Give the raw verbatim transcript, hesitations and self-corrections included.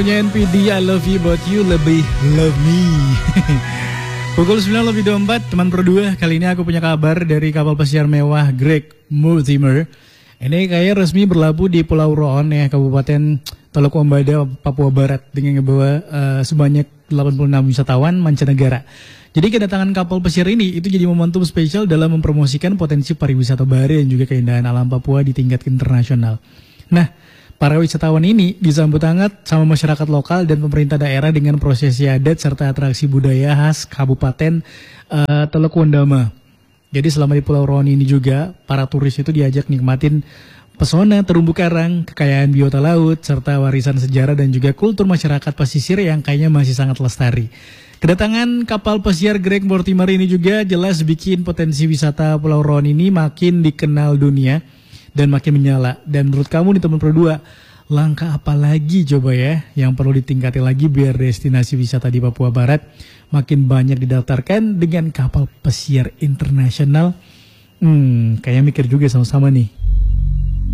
N P D I Love You But You lebih love me. Pukul sembilan lebih dua puluh empat, teman berdua. Kali ini aku punya kabar dari kapal pesiar mewah Greg Mortimer. Ini kayak resmi berlabuh di Pulau Roan ya, Kabupaten Teluk Wambada, Papua Barat, dengan membawa uh, sebanyak delapan puluh enam wisatawan mancanegara. Jadi kedatangan kapal pesiar ini itu jadi momentum spesial dalam mempromosikan potensi pariwisata baru dan juga keindahan alam Papua di tingkat internasional. Nah, para wisatawan ini disambut hangat sama masyarakat lokal dan pemerintah daerah dengan prosesi adat serta atraksi budaya khas Kabupaten uh, Teluk Wandama. Jadi selama di Pulau Roan ini juga, para turis itu diajak nikmatin pesona terumbu karang, kekayaan biota laut, serta warisan sejarah dan juga kultur masyarakat pesisir yang kayaknya masih sangat lestari. Kedatangan kapal pesiar Greg Mortimer ini juga jelas bikin potensi wisata Pulau Roan ini makin dikenal dunia dan makin menyala. Dan menurut kamu nih teman berdua, langkah apa lagi coba ya yang perlu ditingkati lagi biar destinasi wisata di Papua Barat makin banyak didaftarkan dengan kapal pesiar internasional? Hmm, kayaknya mikir juga sama-sama nih.